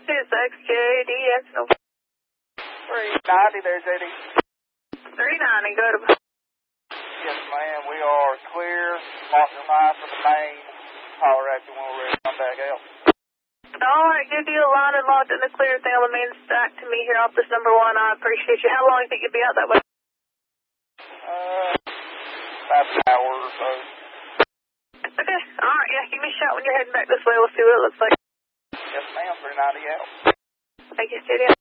XJDX. 390 there, JD. 390, go to... Yes, ma'am. We are clear. Marking line for the main. Holler at you when we're ready to come back out. Alright, good deal. Line and locked in the clear thing on the main stack to me here off this number 1. I appreciate you. How long do you think you'll be out that way? About an hour or so. Okay, alright, yeah, give me a shot when you're heading back this way. We'll see what it looks like. Yes, ma'am. 390 out. Thank you, Studio.